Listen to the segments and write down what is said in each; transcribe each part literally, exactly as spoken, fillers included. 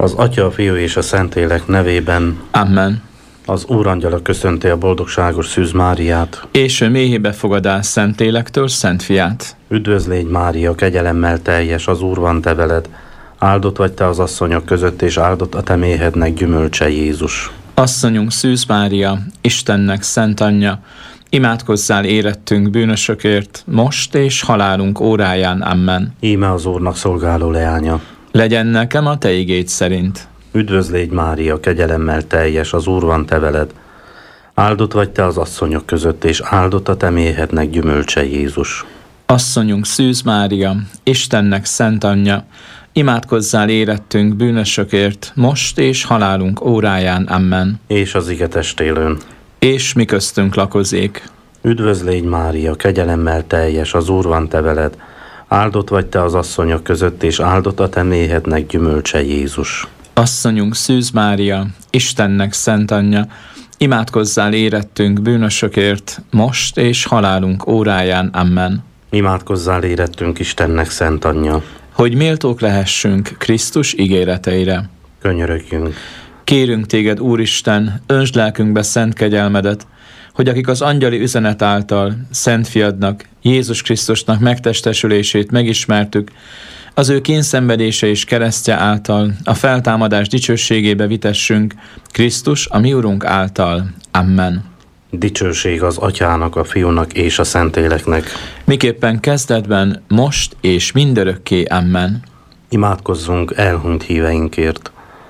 Az Atya, a Fiú és a Szentlélek nevében. Amen. Az Úrangyala köszönti a boldogságos Szűz Máriát. És ő méhébe fogadás Szentlélektől Szent Fiát. Üdvözlégy Mária, kegyelemmel teljes, az Úr van te veled. Áldott vagy te az asszonyok között, és áldott a te méhednek gyümölcse Jézus. Asszonyunk Szűz Mária, Istennek szent anyja, imádkozzál érettünk bűnösökért, most és halálunk óráján. Amen. Íme az Úrnak szolgáló leánya. Legyen nekem a te igéd szerint. Üdvözlégy Mária, kegyelemmel teljes, az Úr van te veled. Áldott vagy te az asszonyok között, és áldott a te méhednek gyümölcse Jézus. Asszonyunk Szűz Mária, Istennek szent anyja, imádkozzál érettünk bűnösökért, most és halálunk óráján. Amen. És az ige testélőn. És mi köztünk lakozik. Üdvözlégy Mária, kegyelemmel teljes, az Úr van te veled. Áldott vagy te az asszonyok között, és áldott a te méhednek gyümölcse Jézus. Asszonyunk Szűz Mária, Istennek szent anyja, imádkozzál érettünk bűnösökért, most és halálunk óráján. Amen. Imádkozzál érettünk Istennek szent anyja. Hogy méltók lehessünk Krisztus ígéreteire. Könyörögjünk. Kérünk téged, Úristen, öntsd lelkünkbe szent kegyelmedet, hogy akik az angyali üzenet által szent fiadnak, Jézus Krisztusnak megtestesülését megismertük, az ő kényszenvedése és keresztje által a feltámadás dicsőségébe vitessünk, Krisztus a mi Urunk által. Amen. Dicsőség az Atyának, a Fiúnak és a Szentléleknek. Miképpen kezdetben, most és mindörökké. Amen. Imádkozzunk elhunyt híveinkért.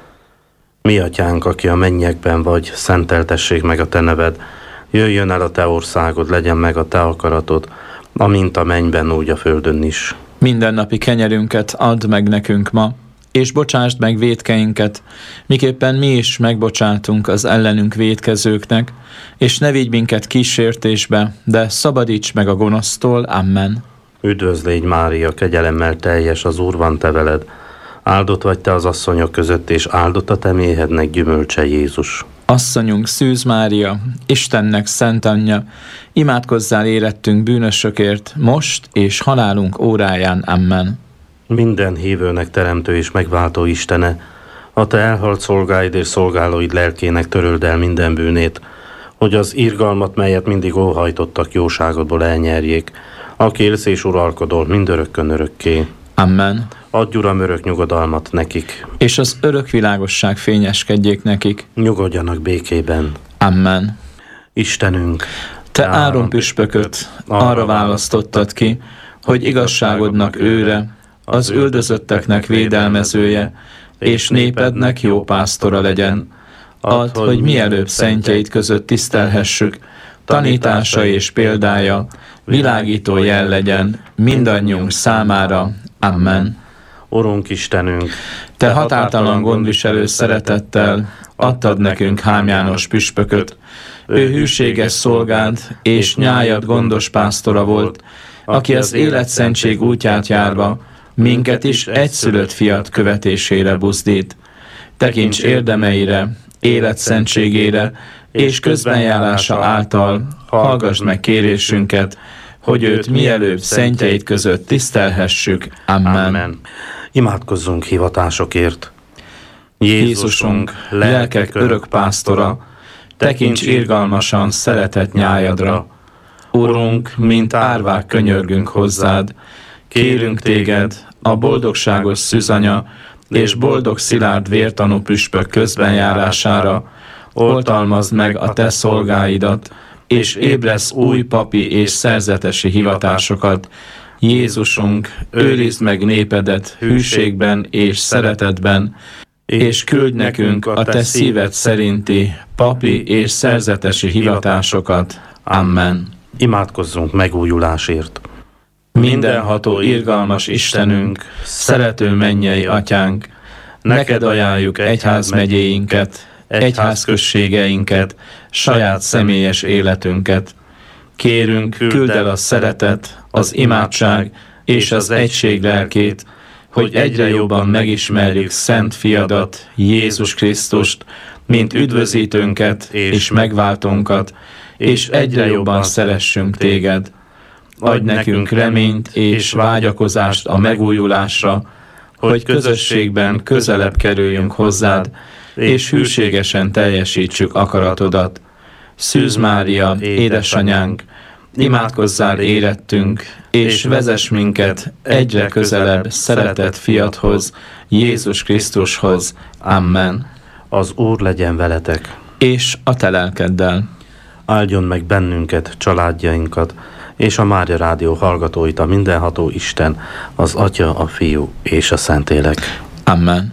Mi Atyánk, aki a mennyekben vagy, szenteltessék meg a te neved. Jöjjön el a te országod, legyen meg a te akaratod, amint a mennyben, úgy a földön is. Mindennapi kenyerünket add meg nekünk ma, és bocsásd meg vétkeinket, miképpen mi is megbocsátunk az ellenünk vétkezőknek, és ne vigy minket kísértésbe, de szabadíts meg a gonosztól. Amen. Üdvözlégy Mária, kegyelemmel teljes, az Úr van te veled. Áldott vagy te az asszonyok között, és áldott a te méhednek gyümölcse Jézus. Asszonyunk Szűz Mária, Istennek szent anyja, imádkozzál érettünk bűnösökért, most és halálunk óráján. Amen. Minden hívőnek teremtő és megváltó Istene, a te elhalt szolgáid és szolgálóid lelkének töröld el minden bűnét, hogy az irgalmat, melyet mindig óhajtottak, jóságodból elnyerjék, aki élsz és uralkodol mindörökkön örökké. Amen. Adj, Uram, örök nyugodalmat nekik, És az örök világosság fényeskedjék nekik. nyugodjanak békében. Amen. Istenünk, Te Áron püspököt arra választottad ki, hogy igazságodnak őre, az üldözötteknek védelmezője, és népednek jó pásztora legyen. Add, hogy mielőbb szentjeid között tisztelhessük, tanítása és példája világító jel legyen mindannyiunk számára. Amen. Urunk Istenünk, Te határtalan gondviselő szeretettel adtad nekünk Hám János püspököt. Ő hűséges szolgád és nyájad gondos pásztora volt, aki az életszentség útját járva minket is egyszülött fiat követésére buzdít. Tekints érdemeire, életszentségére és közbenjárása által hallgass meg kérésünket, hogy őt mielőbb szentjeid között tisztelhessük. Amen. Amen. Imádkozzunk hivatásokért. Jézusunk, lelkek örök pásztora, tekints irgalmasan szeretett nyájadra. Urunk, mint árvák könyörgünk hozzád, kérünk téged, a boldogságos szűzanya és boldog szilárd vértanú püspök közbenjárására, oltalmazd meg a te szolgáidat, és ébresz új papi és szerzetesi hivatásokat. Jézusunk, őrizd meg népedet hűségben és szeretetben, és küldj nekünk a te szíved szerinti papi és szerzetesi hivatásokat. Amen. Imádkozzunk megújulásért. Mindenható, irgalmas Istenünk, szerető mennyei Atyánk, neked ajánljuk egyházmegyéinket, egyházközségeinket, saját személyes életünket. Kérünk, küldd el a szeretet, az imádság és az egység lelkét, hogy egyre jobban megismerjük szent fiadat, Jézus Krisztust, mint üdvözítőnket és megváltónkat, és egyre jobban szeressünk téged. Adj nekünk reményt és vágyakozást a megújulásra, hogy közösségben közelebb kerüljünk hozzád, és hűségesen teljesítsük akaratodat. Szűz Mária, édesanyánk, imádkozzál érettünk, és vezess minket egyre közelebb szeretett fiadhoz, Jézus Krisztushoz. Amen. Az Úr legyen veletek. És a te lelkeddel. Áldjon meg bennünket, családjainkat, és a Mária Rádió hallgatóit a mindenható Isten, az Atya, a Fiú és a Szentlélek. Amen.